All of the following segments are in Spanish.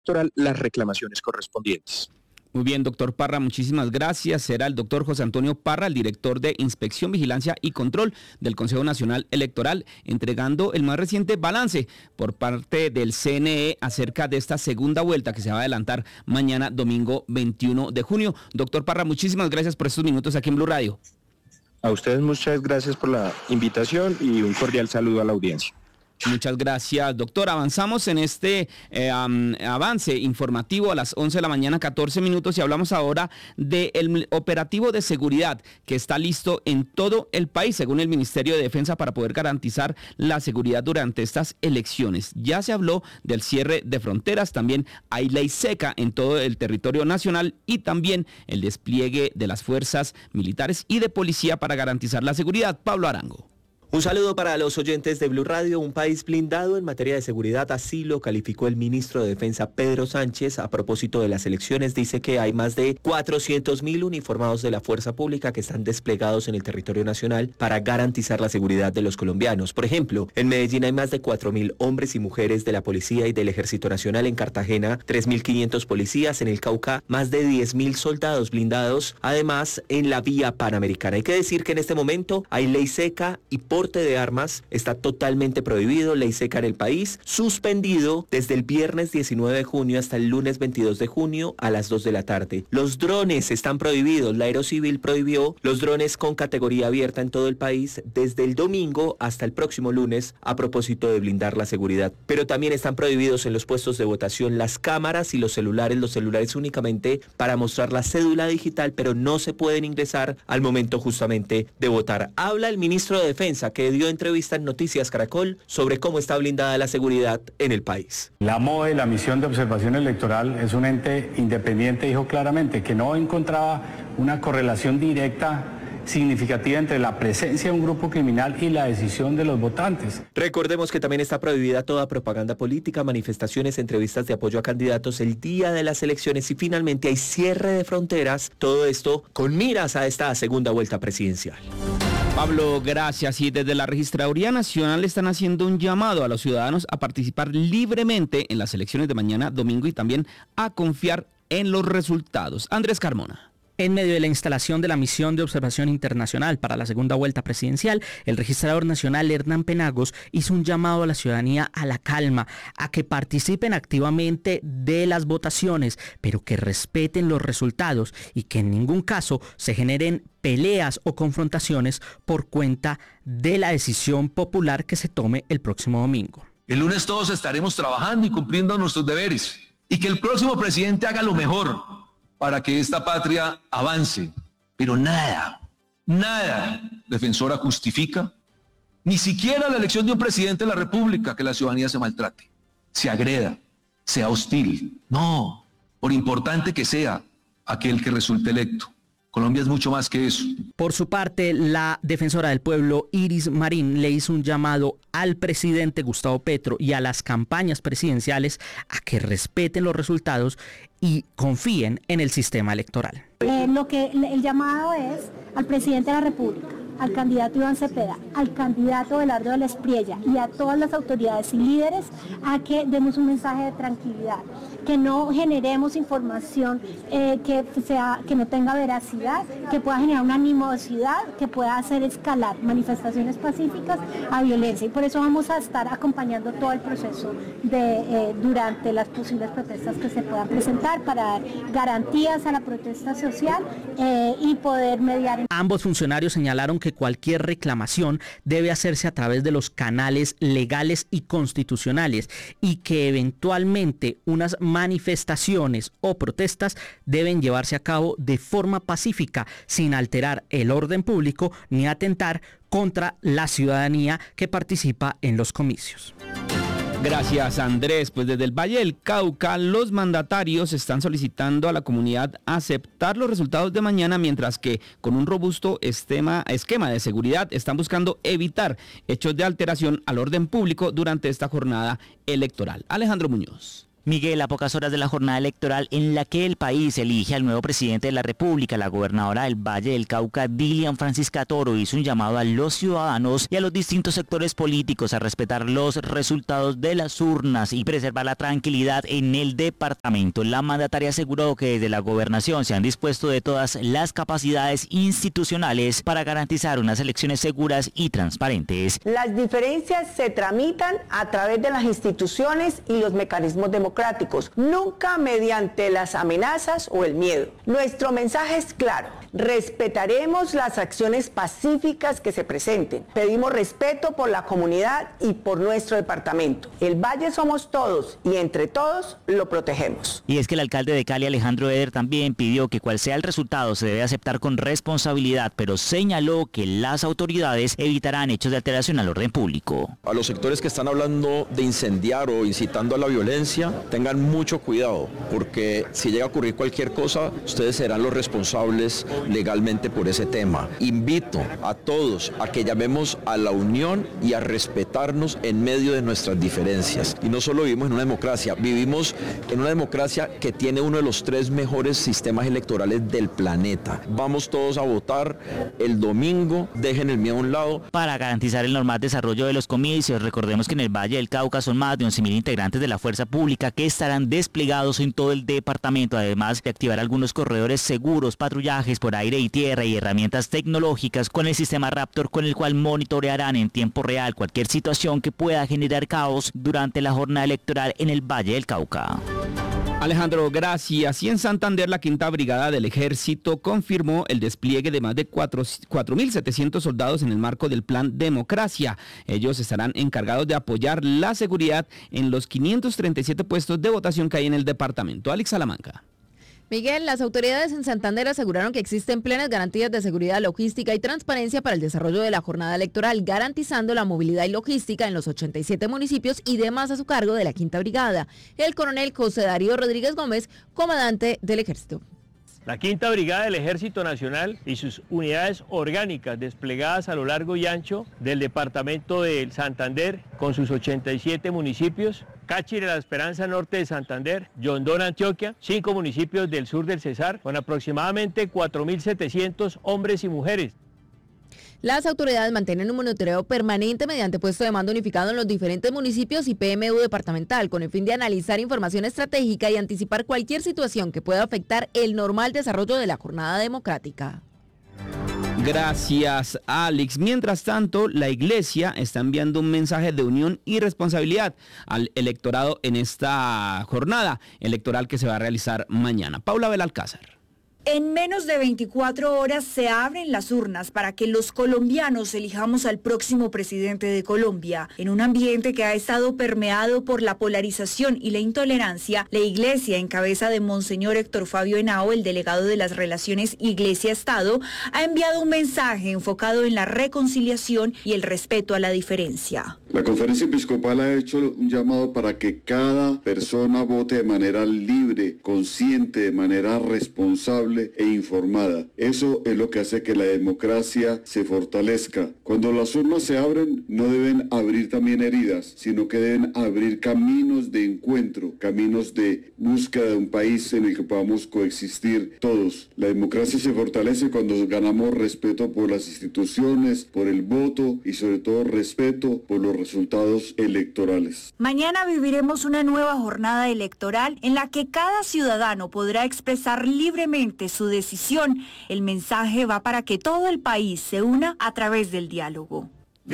electoral las reclamaciones correspondientes. Muy bien, doctor Parra, muchísimas gracias. Será el doctor José Antonio Parra, el director de Inspección, Vigilancia y Control del Consejo Nacional Electoral, entregando el más reciente balance por parte del CNE acerca de esta segunda vuelta que se va a adelantar mañana, domingo 21 de junio. Doctor Parra, muchísimas gracias por estos minutos aquí en Blue Radio. A ustedes muchas gracias por la invitación y un cordial saludo a la audiencia. Muchas gracias, doctor. Avanzamos en este avance informativo a las 11 de la mañana, 14 minutos, y hablamos ahora del operativo de seguridad que está listo en todo el país, según el Ministerio de Defensa, para poder garantizar la seguridad durante estas elecciones. Ya se habló del cierre de fronteras, también hay ley seca en todo el territorio nacional y también el despliegue de las fuerzas militares y de policía para garantizar la seguridad. Pablo Arango. Un saludo para los oyentes de Blue Radio. Un país blindado en materia de seguridad, así lo calificó el ministro de Defensa Pedro Sánchez a propósito de las elecciones. Dice que hay más de 400.000 uniformados de la fuerza pública que están desplegados en el territorio nacional para garantizar la seguridad de los colombianos. Por ejemplo, en Medellín hay más de 4.000 hombres y mujeres de la Policía y del Ejército Nacional. En Cartagena, 3.500 policías. En el Cauca, más de 10.000 soldados blindados. Además, en la vía panamericana. Hay que decir que en este momento hay ley seca y porte de armas está totalmente prohibido, ley seca en el país, suspendido desde el viernes 19 de junio hasta el lunes 22 de junio a las 2 de la tarde. Los drones están prohibidos, la Aerocivil prohibió los drones con categoría abierta en todo el país desde el domingo hasta el próximo lunes a propósito de blindar la seguridad. Pero también están prohibidos en los puestos de votación las cámaras y los celulares únicamente para mostrar la cédula digital, pero no se pueden ingresar al momento justamente de votar. Habla el ministro de Defensa, que dio entrevista en Noticias Caracol sobre cómo está blindada la seguridad en el país. La MOE, la Misión de Observación Electoral, es un ente independiente, dijo claramente que no encontraba una correlación directa significativa entre la presencia de un grupo criminal y la decisión de los votantes. Recordemos que también está prohibida toda propaganda política, manifestaciones, entrevistas de apoyo a candidatos el día de las elecciones y finalmente hay cierre de fronteras, todo esto con miras a esta segunda vuelta presidencial. Pablo, gracias. Y desde la Registraduría Nacional están haciendo un llamado a los ciudadanos a participar libremente en las elecciones de mañana domingo y también a confiar en los resultados. Andrés Carmona. En medio de la instalación de la misión de observación internacional para la segunda vuelta presidencial, el registrador nacional Hernán Penagos hizo un llamado a la ciudadanía a la calma, a que participen activamente de las votaciones, pero que respeten los resultados y que en ningún caso se generen peleas o confrontaciones por cuenta de la decisión popular que se tome el próximo domingo. El lunes todos estaremos trabajando y cumpliendo nuestros deberes y que el próximo presidente haga lo mejor para que esta patria avance. Pero nada, Defensora justifica, ni siquiera la elección de un presidente de la República, que la ciudadanía se maltrate, se agreda, sea hostil. No, por importante que sea aquel que resulte electo. Colombia es mucho más que eso. Por su parte, la defensora del pueblo, Iris Marín, le hizo un llamado al presidente Gustavo Petro y a las campañas presidenciales a que respeten los resultados y confíen en el sistema electoral. El llamado es al presidente de la República, al candidato Iván Cepeda, al candidato Belardo de la Espriella y a todas las autoridades y líderes a que demos un mensaje de tranquilidad, que no generemos información que no tenga veracidad, que pueda generar una animosidad, que pueda hacer escalar manifestaciones pacíficas a violencia. Y por eso vamos a estar acompañando todo el proceso durante las posibles protestas que se puedan presentar para dar garantías a la protesta social y poder mediar. Ambos funcionarios señalaron que cualquier reclamación debe hacerse a través de los canales legales y constitucionales y que eventualmente unas manifestaciones o protestas deben llevarse a cabo de forma pacífica, sin alterar el orden público ni atentar contra la ciudadanía que participa en los comicios. Gracias, Andrés. Pues desde el Valle del Cauca, los mandatarios están solicitando a la comunidad aceptar los resultados de mañana, mientras que con un robusto esquema de seguridad están buscando evitar hechos de alteración al orden público durante esta jornada electoral. Alejandro Muñoz. Miguel, a pocas horas de la jornada electoral en la que el país elige al nuevo presidente de la República, la gobernadora del Valle del Cauca, Dilian Francisca Toro, hizo un llamado a los ciudadanos y a los distintos sectores políticos a respetar los resultados de las urnas y preservar la tranquilidad en el departamento. La mandataria aseguró que desde la gobernación se han dispuesto de todas las capacidades institucionales para garantizar unas elecciones seguras y transparentes. Las diferencias se tramitan a través de las instituciones y los mecanismos democráticos, nunca mediante las amenazas o el miedo. Nuestro mensaje es claro: respetaremos las acciones pacíficas que se presenten. Pedimos respeto por la comunidad y por nuestro departamento. El Valle somos todos y entre todos lo protegemos. Y es que el alcalde de Cali, Alejandro Eder, también pidió que cual sea el resultado se debe aceptar con responsabilidad, pero señaló que las autoridades evitarán hechos de alteración al orden público. A los sectores que están hablando de incendiar o incitando a la violencia, tengan mucho cuidado, porque si llega a ocurrir cualquier cosa, ustedes serán los responsables legalmente por ese tema. Invito a todos a que llamemos a la unión y a respetarnos en medio de nuestras diferencias. Y no solo vivimos en una democracia, vivimos en una democracia que tiene uno de los 3 mejores sistemas electorales del planeta. Vamos todos a votar el domingo, dejen el miedo a un lado. Para garantizar el normal desarrollo de los comicios, recordemos que en el Valle del Cauca son más de 11.000 integrantes de la fuerza pública que estarán desplegados en todo el departamento, además de activar algunos corredores seguros, patrullajes por aire y tierra y herramientas tecnológicas con el sistema Raptor, con el cual monitorearán en tiempo real cualquier situación que pueda generar caos durante la jornada electoral en el Valle del Cauca. Alejandro, gracias. Y en Santander, la Quinta Brigada del Ejército confirmó el despliegue de más de 4.700 soldados en el marco del Plan Democracia. Ellos estarán encargados de apoyar la seguridad en los 537 puestos de votación que hay en el departamento. Alex Salamanca. Miguel, las autoridades en Santander aseguraron que existen plenas garantías de seguridad, logística y transparencia para el desarrollo de la jornada electoral, garantizando la movilidad y logística en los 87 municipios y demás a su cargo de la Quinta Brigada. El coronel José Darío Rodríguez Gómez, comandante del Ejército. La Quinta Brigada del Ejército Nacional y sus unidades orgánicas desplegadas a lo largo y ancho del departamento de Santander con sus 87 municipios, Cáchira, La Esperanza Norte de Santander, Yondón, Antioquia, 5 municipios del sur del Cesar, con aproximadamente 4.700 hombres y mujeres. Las autoridades mantienen un monitoreo permanente mediante puesto de mando unificado en los diferentes municipios y PMU departamental, con el fin de analizar información estratégica y anticipar cualquier situación que pueda afectar el normal desarrollo de la jornada democrática. Gracias, Alex. Mientras tanto, la Iglesia está enviando un mensaje de unión y responsabilidad al electorado en esta jornada electoral que se va a realizar mañana. Paula Belalcázar. En menos de 24 horas se abren las urnas para que los colombianos elijamos al próximo presidente de Colombia. En un ambiente que ha estado permeado por la polarización y la intolerancia, la Iglesia, en cabeza de Monseñor Héctor Fabio Henao, el delegado de las relaciones Iglesia-Estado, ha enviado un mensaje enfocado en la reconciliación y el respeto a la diferencia. La Conferencia Episcopal ha hecho un llamado para que cada persona vote de manera libre, consciente, de manera responsable e informada. Eso es lo que hace que la democracia se fortalezca. Cuando las urnas se abren, no deben abrir también heridas, sino que deben abrir caminos de encuentro, caminos de búsqueda de un país en el que podamos coexistir todos. La democracia se fortalece cuando ganamos respeto por las instituciones, por el voto y sobre todo respeto por los resultados electorales. Mañana viviremos una nueva jornada electoral en la que cada ciudadano podrá expresar libremente su decisión. El mensaje va para que todo el país se una a través del diálogo. Blue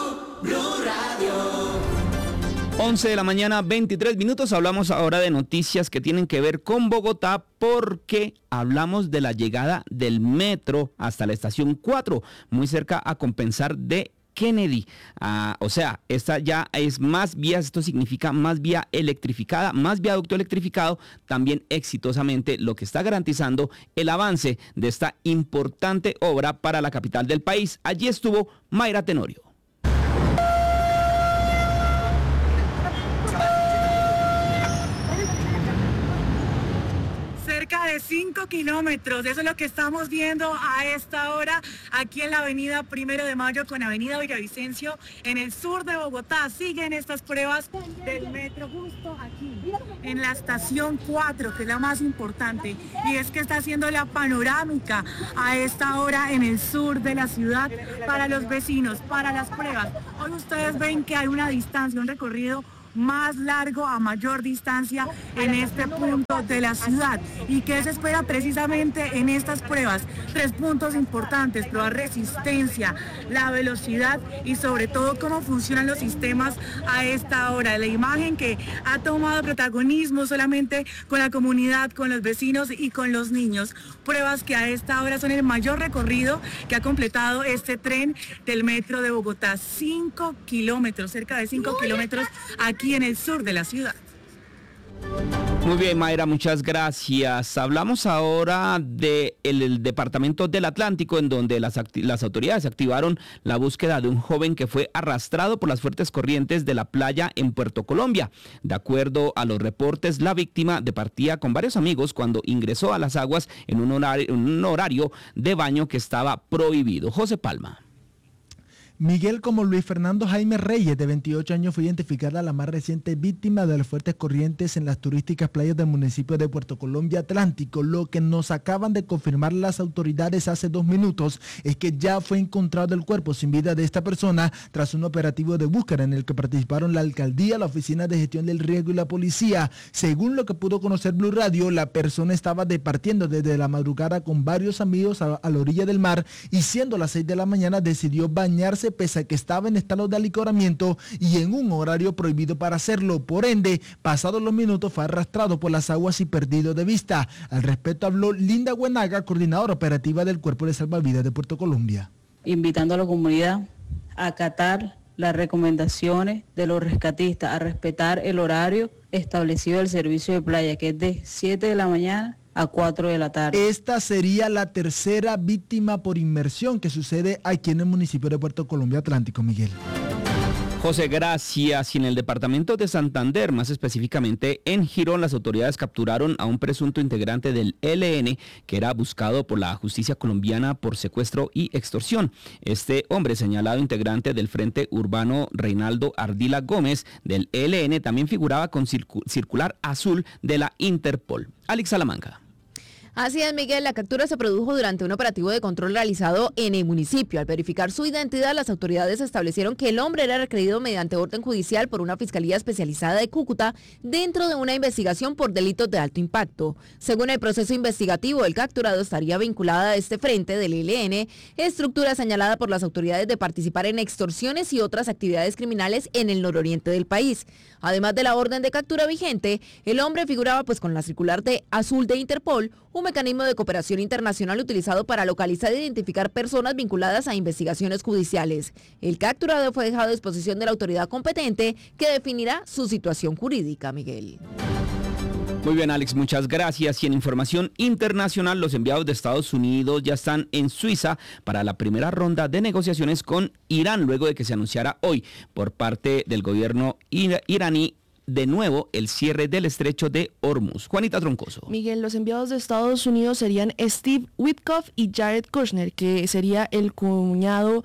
Radio. 11 de la mañana, 23 minutos. Hablamos ahora de noticias que tienen que ver con Bogotá, porque hablamos de la llegada del metro hasta la estación 4, muy cerca a Compensar de Kennedy. O sea, esta ya es más vías, esto significa más vía electrificada, más viaducto electrificado, también exitosamente, lo que está garantizando el avance de esta importante obra para la capital del país. Allí estuvo Mayra Tenorio. Cerca de 5 kilómetros. Eso es lo que estamos viendo a esta hora aquí en la avenida 1 de Mayo con avenida Villavicencio en el sur de Bogotá. Siguen estas pruebas del metro justo aquí en la estación 4, que es la más importante, y es que está haciendo la panorámica a esta hora en el sur de la ciudad para los vecinos, para las pruebas. Hoy ustedes ven que hay una distancia, un recorrido más largo a mayor distancia en este punto de la ciudad. ¿Y qué se espera precisamente en estas pruebas? 3 puntos importantes: probar resistencia, la velocidad y sobre todo cómo funcionan los sistemas a esta hora. La imagen que ha tomado protagonismo solamente con la comunidad, con los vecinos y con los niños. Pruebas que a esta hora son el mayor recorrido que ha completado este tren del metro de Bogotá. 5 kilómetros, cerca de 5 kilómetros aquí en el sur de la ciudad. Muy bien, Mayra, muchas gracias. Hablamos ahora del Departamento del Atlántico, en donde las autoridades activaron la búsqueda de un joven que fue arrastrado por las fuertes corrientes de la playa en Puerto Colombia. De acuerdo a los reportes, la víctima departía con varios amigos cuando ingresó a las aguas en un horario de baño que estaba prohibido. José Palma. Miguel, como Luis Fernando Jaime Reyes, de 28 años, fue identificada la más reciente víctima de las fuertes corrientes en las turísticas playas del municipio de Puerto Colombia Atlántico. Lo que nos acaban de confirmar las autoridades hace 2 minutos es que ya fue encontrado el cuerpo sin vida de esta persona tras un operativo de búsqueda en el que participaron la alcaldía, la Oficina de Gestión del Riesgo y la policía. Según lo que pudo conocer Blue Radio, la persona estaba departiendo desde la madrugada con varios amigos a la orilla del mar y siendo las 6 de la mañana decidió bañarse pese a que estaba en estado de alicoramiento y en un horario prohibido para hacerlo. Por ende, pasados los minutos fue arrastrado por las aguas y perdido de vista. Al respecto habló Linda Buenaga, coordinadora operativa del Cuerpo de Salvavidas de Puerto Colombia. Invitando a la comunidad a acatar las recomendaciones de los rescatistas, a respetar el horario establecido del servicio de playa, que es de 7 de la mañana a 4 de la tarde. Esta sería la tercera víctima por inmersión que sucede aquí en el municipio de Puerto Colombia Atlántico, Miguel. José, gracias. Y en el departamento de Santander, más específicamente en Girón, las autoridades capturaron a un presunto integrante del ELN que era buscado por la justicia colombiana por secuestro y extorsión. Este hombre, señalado integrante del Frente Urbano Reinaldo Ardila Gómez del ELN, también figuraba con circular azul de la Interpol. Alex Salamanca. Así es, Miguel, la captura se produjo durante un operativo de control realizado en el municipio. Al verificar su identidad, las autoridades establecieron que el hombre era requerido mediante orden judicial por una fiscalía especializada de Cúcuta dentro de una investigación por delitos de alto impacto. Según el proceso investigativo, el capturado estaría vinculado a este frente del ELN, estructura señalada por las autoridades de participar en extorsiones y otras actividades criminales en el nororiente del país. Además de la orden de captura vigente, el hombre figuraba con la circular de azul de Interpol, un mecanismo de cooperación internacional utilizado para localizar e identificar personas vinculadas a investigaciones judiciales. El capturado fue dejado a disposición de la autoridad competente que definirá su situación jurídica, Miguel. Muy bien, Alex, muchas gracias. Y en información internacional, los enviados de Estados Unidos ya están en Suiza para la primera ronda de negociaciones con Irán, luego de que se anunciara hoy por parte del gobierno iraní de nuevo el cierre del estrecho de Hormuz. Juanita Troncoso. Miguel, los enviados de Estados Unidos serían Steve Witkoff y Jared Kushner, que sería el cuñado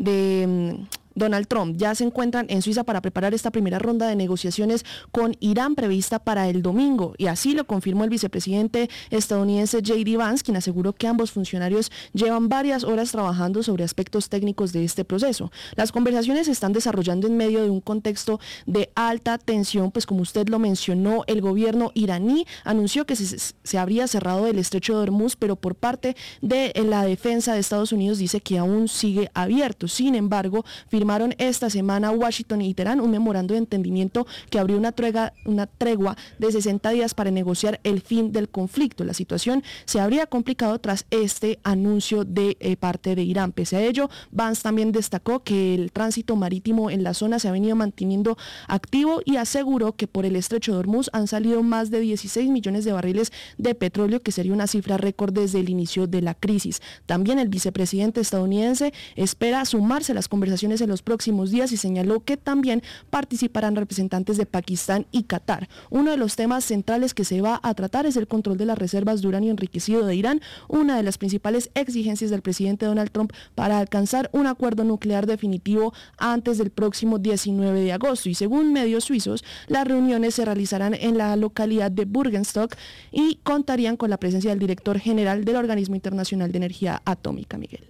de Donald Trump. Ya se encuentran en Suiza para preparar esta primera ronda de negociaciones con Irán prevista para el domingo, y así lo confirmó el vicepresidente estadounidense J.D. Vance, quien aseguró que ambos funcionarios llevan varias horas trabajando sobre aspectos técnicos de este proceso. Las conversaciones se están desarrollando en medio de un contexto de alta tensión, pues como usted lo mencionó, el gobierno iraní anunció que se habría cerrado el estrecho de Hormuz, pero por parte de la defensa de Estados Unidos dice que aún sigue abierto. Sin embargo, firmaron esta semana Washington y Teherán un memorando de entendimiento que abrió una tregua de 60 días para negociar el fin del conflicto. La situación se habría complicado tras este anuncio de parte de Irán. Pese a ello, Vance también destacó que el tránsito marítimo en la zona se ha venido manteniendo activo y aseguró que por el estrecho de Hormuz han salido más de 16 millones de barriles de petróleo, que sería una cifra récord desde el inicio de la crisis. También el vicepresidente estadounidense espera sumarse a las conversaciones en los próximos días y señaló que también participarán representantes de Pakistán y Qatar. Uno de los temas centrales que se va a tratar es el control de las reservas de uranio enriquecido de Irán, una de las principales exigencias del presidente Donald Trump para alcanzar un acuerdo nuclear definitivo antes del próximo 19 de agosto. Y según medios suizos, las reuniones se realizarán en la localidad de Burgenstock y contarían con la presencia del director general del Organismo Internacional de Energía Atómica, Miguel.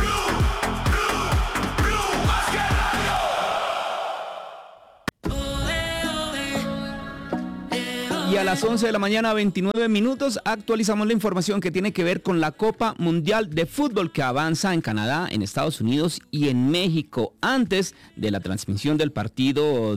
Y a las 11 de la mañana, 29 minutos, actualizamos la información que tiene que ver con la Copa Mundial de Fútbol que avanza en Canadá, en Estados Unidos y en México. Antes de la transmisión del partido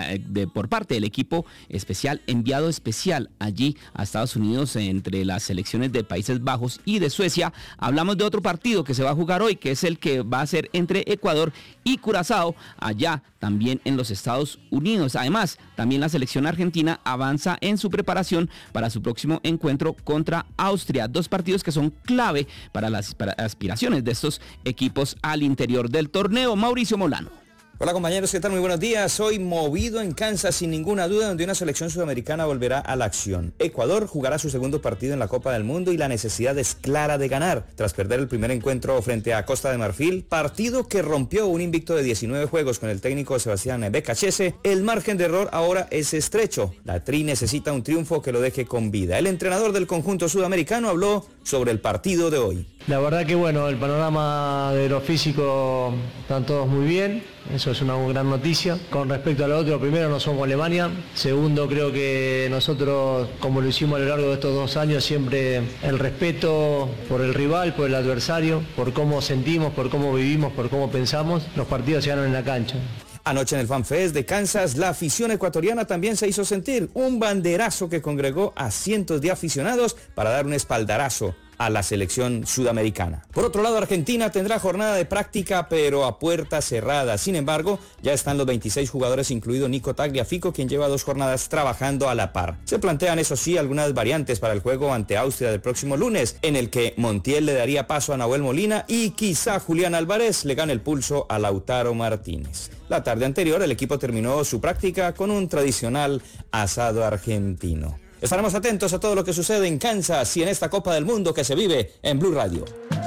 por parte del equipo especial, enviado especial allí a Estados Unidos entre las selecciones de Países Bajos y de Suecia, hablamos de otro partido que se va a jugar hoy, que es el que va a ser entre Ecuador y Curazao, allá también en los Estados Unidos. Además, también la selección argentina avanza en su preparación para su próximo encuentro contra Austria. Dos partidos que son clave para las aspiraciones de estos equipos al interior del torneo. Mauricio Molano. Hola compañeros, ¿qué tal? Muy buenos días. Hoy movido en Kansas sin ninguna duda, donde una selección sudamericana volverá a la acción. Ecuador jugará su segundo partido en la Copa del Mundo y la necesidad es clara de ganar. Tras perder el primer encuentro frente a Costa de Marfil, partido que rompió un invicto de 19 juegos con el técnico Sebastián Becachese, el margen de error ahora es estrecho. La Tri necesita un triunfo que lo deje con vida. El entrenador del conjunto sudamericano habló sobre el partido de hoy. La verdad que bueno, el panorama de lo físico están todos muy bien, eso es una gran noticia. Con respecto a lo otro, primero no somos Alemania, segundo creo que nosotros, como lo hicimos a lo largo de estos 2 años, siempre el respeto por el rival, por el adversario, por cómo sentimos, por cómo vivimos, por cómo pensamos, los partidos se ganan en la cancha. Anoche en el FanFest de Kansas, la afición ecuatoriana también se hizo sentir, un banderazo que congregó a cientos de aficionados para dar un espaldarazo a la selección sudamericana. Por otro lado, Argentina tendrá jornada de práctica, pero a puerta cerrada. Sin embargo, ya están los 26 jugadores, incluido Nico Tagliafico, quien lleva 2 jornadas trabajando a la par. Se plantean, eso sí, algunas variantes para el juego ante Austria del próximo lunes, en el que Montiel le daría paso a Nahuel Molina y quizá Julián Álvarez le gane el pulso a Lautaro Martínez. La tarde anterior, el equipo terminó su práctica con un tradicional asado argentino. Estaremos atentos a todo lo que sucede en Kansas y en esta Copa del Mundo que se vive en Blue Radio.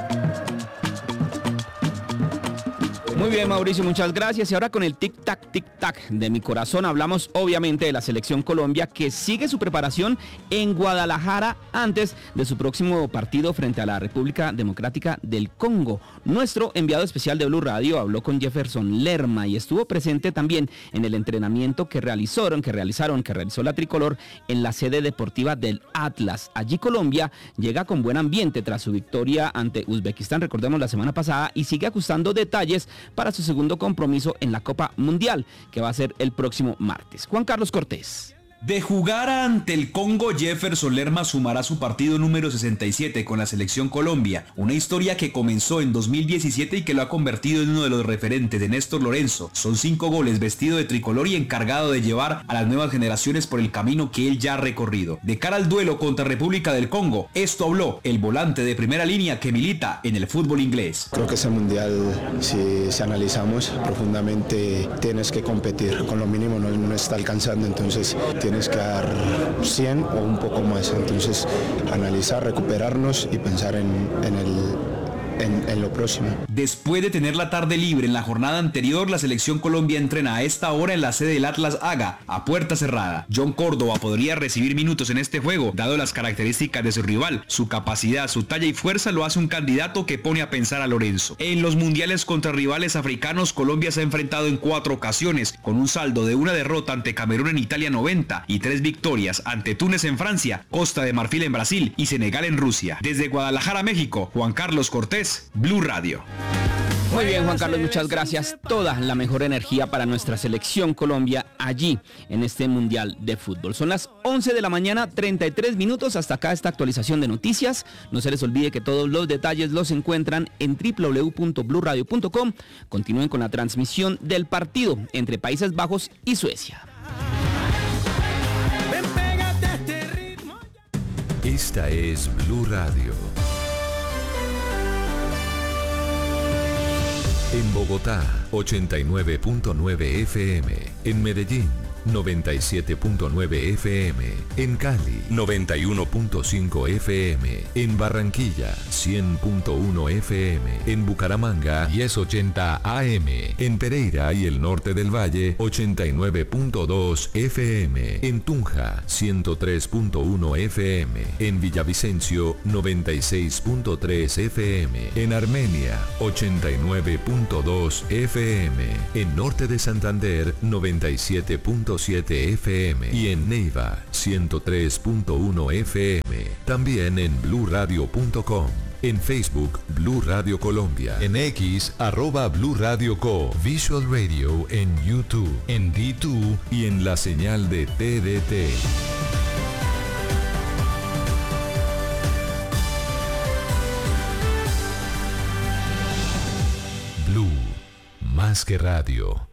Muy bien, Mauricio, muchas gracias. Y ahora con el tic-tac de mi corazón hablamos obviamente de la selección Colombia, que sigue su preparación en Guadalajara antes de su próximo partido frente a la República Democrática del Congo. Nuestro enviado especial de Blue Radio habló con Jefferson Lerma y estuvo presente también en el entrenamiento que realizó la tricolor en la sede deportiva del Atlas. Allí Colombia llega con buen ambiente tras su victoria ante Uzbekistán, recordemos, la semana pasada, y sigue ajustando detalles para su segundo compromiso en la Copa Mundial, que va a ser el próximo martes. Juan Carlos Cortés. De jugar ante el Congo, Jefferson Lerma sumará su partido número 67 con la selección Colombia, una historia que comenzó en 2017 y que lo ha convertido en uno de los referentes de Néstor Lorenzo. Son 5 goles, vestido de tricolor y encargado de llevar a las nuevas generaciones por el camino que él ya ha recorrido. De cara al duelo contra República del Congo, esto habló el volante de primera línea que milita en el fútbol inglés. Creo que ese mundial, si analizamos profundamente, tienes que competir, con lo mínimo no está alcanzando, entonces tienes que dar 100 o un poco más, entonces analizar, recuperarnos y pensar en lo próximo. Después de tener la tarde libre en la jornada anterior, la selección Colombia entrena a esta hora en la sede del Atlas Haga, a puerta cerrada. John Córdoba podría recibir minutos en este juego, dado las características de su rival. Su capacidad, su talla y fuerza lo hace un candidato que pone a pensar a Lorenzo. En los mundiales contra rivales africanos, Colombia se ha enfrentado en 4 ocasiones, con un saldo de una derrota ante Camerún en Italia 90 y 3 victorias ante Túnez en Francia, Costa de Marfil en Brasil y Senegal en Rusia. Desde Guadalajara, México, Juan Carlos Cortés, Blue Radio. Muy bien, Juan Carlos, muchas gracias. Toda la mejor energía para nuestra selección Colombia allí en este Mundial de Fútbol. Son las 11 de la mañana, 33 minutos. Hasta acá esta actualización de noticias. No se les olvide que todos los detalles los encuentran en www.bluradio.com. Continúen con la transmisión del partido entre Países Bajos y Suecia. Esta es Blue Radio. En Bogotá, 89.9 FM. En Medellín, 97.9 FM. En Cali, 91.5 FM. En Barranquilla, 100.1 FM. En Bucaramanga, 1080 AM. En Pereira y el norte del Valle, 89.2 FM. En Tunja, 103.1 FM. En Villavicencio, 96.3 FM. En Armenia, 89.2 FM. En norte de Santander, 97.7 FM y en Neiva 103.1 FM. También en bluradio.com. En Facebook, Blue Radio Colombia. En X, @Blue Radio Co. Visual Radio en YouTube, en D2 y en la señal de TDT. Blue, más que radio.